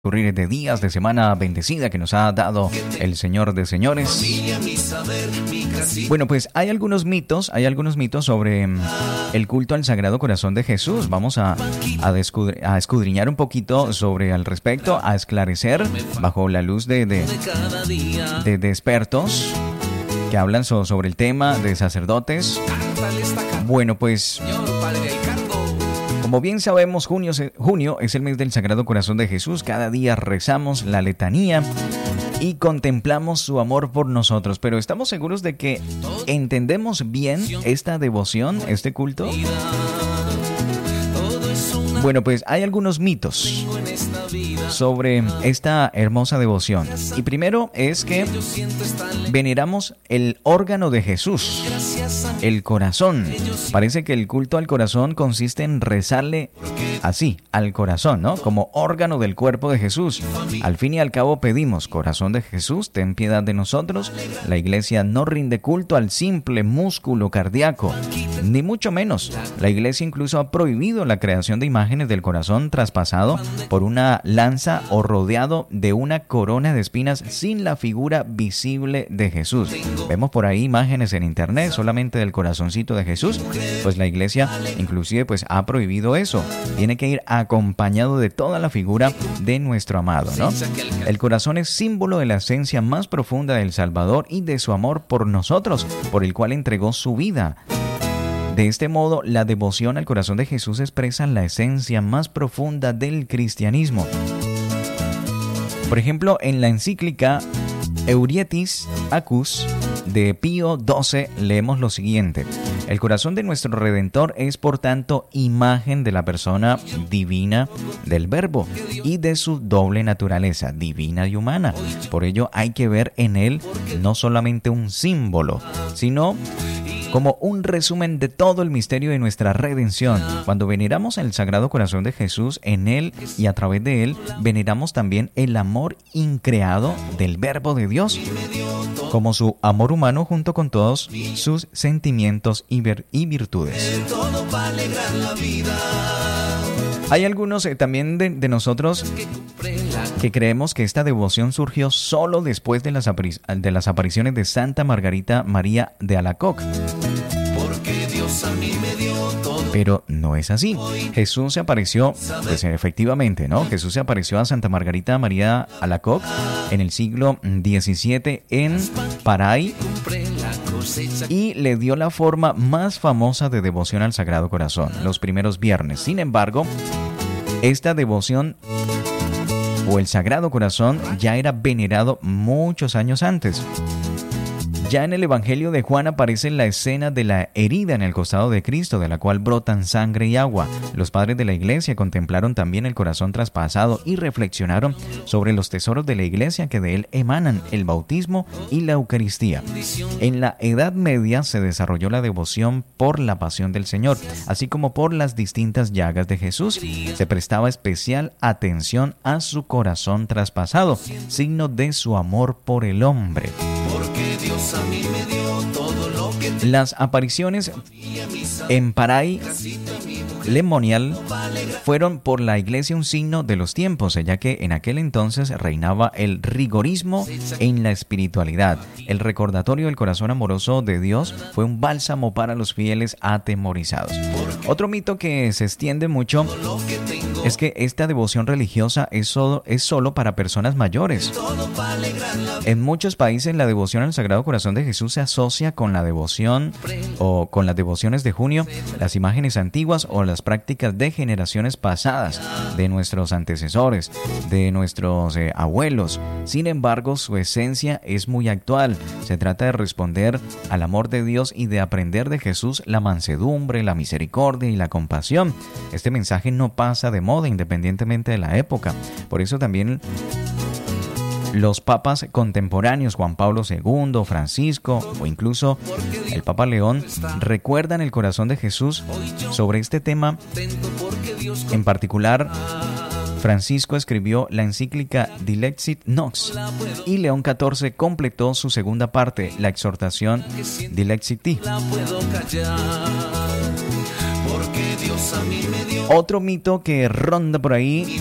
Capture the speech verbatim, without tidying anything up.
Ocurrir de días de semana bendecida que nos ha dado el Señor de señores. Bueno, pues hay algunos mitos, hay algunos mitos sobre el culto al Sagrado Corazón de Jesús. Vamos a, a, descudri- a escudriñar un poquito sobre al respecto, a esclarecer bajo la luz de, de, de, de expertos que hablan so, sobre el tema, de sacerdotes. Bueno, pues... Como bien sabemos, junio, junio es el mes del Sagrado Corazón de Jesús. Cada día rezamos la letanía y contemplamos su amor por nosotros. Pero ¿estamos seguros de que entendemos bien esta devoción, este culto? Bueno, pues hay algunos mitos sobre esta hermosa devoción. Y primero es que veneramos el órgano de Jesús, el corazón. Parece que el culto al corazón consiste en rezarle así, al corazón, ¿no? Como órgano del cuerpo de Jesús. Al fin y al cabo pedimos, corazón de Jesús, ten piedad de nosotros. La iglesia no rinde culto al simple músculo cardíaco, ni mucho menos. La iglesia incluso ha prohibido la creación de imágenes del corazón traspasado por una lanza o rodeado de una corona de espinas sin la figura visible de Jesús. Vemos por ahí imágenes en internet solamente del corazoncito de Jesús. Pues la iglesia inclusive pues ha prohibido eso. Tiene que ir acompañado de toda la figura de nuestro amado, ¿no? El corazón es símbolo de la esencia más profunda del Salvador y de su amor por nosotros, por el cual entregó su vida. De este modo, la devoción al corazón de Jesús expresa la esencia más profunda del cristianismo. Por ejemplo, en la encíclica Eurietis Acus de Pío doce leemos lo siguiente: el corazón de nuestro Redentor es, por tanto, imagen de la persona divina del Verbo y de su doble naturaleza, divina y humana. Por ello, hay que ver en él no solamente un símbolo, sino como un resumen de todo el misterio de nuestra redención. Cuando veneramos el Sagrado Corazón de Jesús, en él y a través de él, veneramos también el amor increado del Verbo de Dios, como su amor humano junto con todos sus sentimientos y, vir- y virtudes. Hay algunos eh, también de, de nosotros que creemos que esta devoción surgió solo después de las, apari- de las apariciones de Santa Margarita María de Alacoque. Pero no es así. Jesús se apareció, pues efectivamente, ¿no? Jesús se apareció a Santa Margarita María Alacoque en el siglo diecisiete en Paray y le dio la forma más famosa de devoción al Sagrado Corazón, los primeros viernes. Sin embargo, esta devoción o el Sagrado Corazón ya era venerado muchos años antes. Ya en el Evangelio de Juan aparece la escena de la herida en el costado de Cristo, de la cual brotan sangre y agua. Los padres de la iglesia contemplaron también el corazón traspasado y reflexionaron sobre los tesoros de la iglesia que de él emanan, el bautismo y la Eucaristía. En la Edad Media se desarrolló la devoción por la pasión del Señor, así como por las distintas llagas de Jesús. Se prestaba especial atención a su corazón traspasado, signo de su amor por el hombre. Las apariciones en Paray Le Monial fueron por la iglesia un signo de los tiempos, ya que en aquel entonces reinaba el rigorismo en la espiritualidad. El recordatorio del corazón amoroso de Dios fue un bálsamo para los fieles atemorizados. Otro mito que se extiende mucho es que esta devoción religiosa es solo, es solo para personas mayores. En muchos países la devoción al Sagrado Corazón de Jesús se asocia con la devoción o con las devociones de junio, las imágenes antiguas o las prácticas de generaciones pasadas de nuestros antecesores, de nuestros eh, abuelos. Sin embargo, su esencia es muy actual. Se trata de responder al amor de Dios y de aprender de Jesús la mansedumbre, la misericordia y la compasión. Este mensaje no pasa de moda independientemente de la época. Por eso también los papas contemporáneos, Juan Pablo segundo, Francisco o incluso el Papa León, recuerdan el corazón de Jesús sobre este tema. En particular, Francisco escribió la encíclica Dilexit Nox y León catorce completó su segunda parte, la exhortación Dilexiti. Otro mito que ronda por ahí